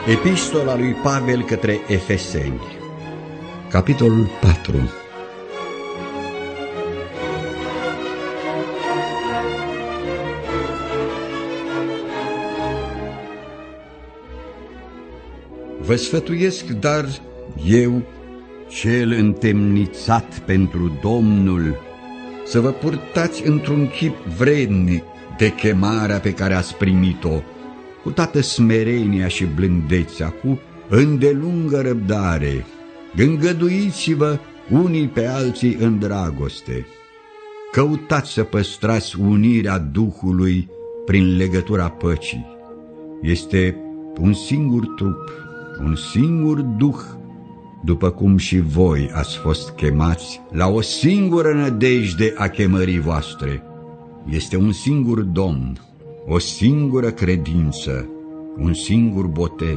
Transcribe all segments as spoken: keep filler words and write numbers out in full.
Epistola lui Pavel către Efeseni, capitolul patru. Vă sfătuiesc, dar eu, cel întemnițat pentru Domnul, să vă purtați într-un chip vrednic de chemarea pe care ați primit-o, cu toată smerenia și blândețea, cu îndelungă răbdare. Îngăduiți-vă unii pe alții în dragoste. Căutați să păstrați unirea Duhului prin legătura păcii. Este un singur trup, un singur Duh, după cum și voi ați fost chemați la o singură nădejde a chemării voastre. Este un singur Domn, o singură credință, un singur botez.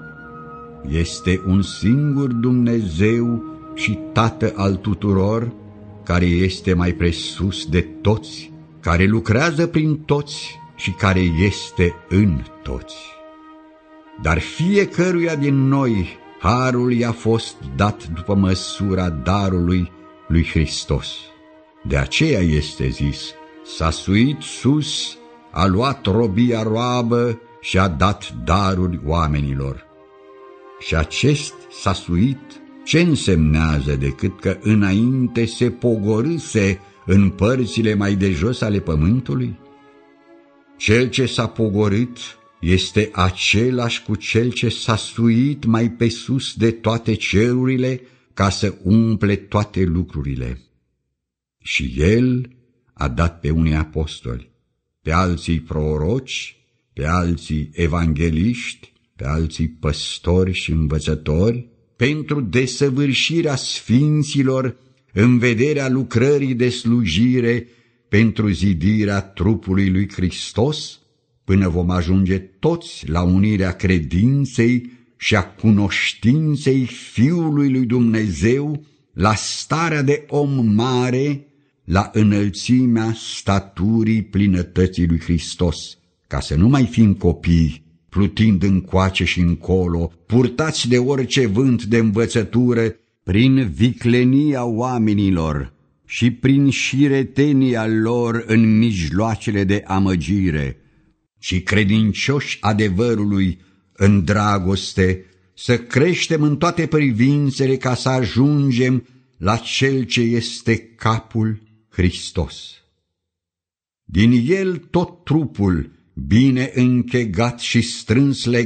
Este un singur Dumnezeu și Tată al tuturor, care este mai presus de toți, care lucrează prin toți și care este în toți. Dar fiecăruia din noi harul i-a fost dat după măsura darului lui Hristos. De aceea este zis: s-a suit sus, a luat robia roabă și a dat daruri oamenilor. Și acest s-a suit ce însemnează decât că înainte se pogorâse în părțile mai de jos ale pământului? Cel ce s-a pogorât este același cu cel ce s-a suit mai pe sus de toate cerurile, ca să umple toate lucrurile. Și el a dat pe unii apostoli, pe alții proroci, pe alții evangeliști, pe alții păstori și învățători, pentru desăvârșirea sfinților, în vederea lucrării de slujire, pentru zidirea trupului lui Hristos, până vom ajunge toți la unirea credinței și a cunoștinței Fiului lui Dumnezeu, la starea de om mare, la înălțimea staturii plinătății lui Hristos, ca să nu mai fim copii, plutind încoace și încolo, purtați de orice vânt de învățătură, prin viclenia oamenilor și prin șiretenia lor în mijloacele de amăgire, ci credincioși adevărului în dragoste, să creștem în toate privințele ca să ajungem la Cel ce este capul, Hristos. Din El tot trupul, bine închegat și strâns legat,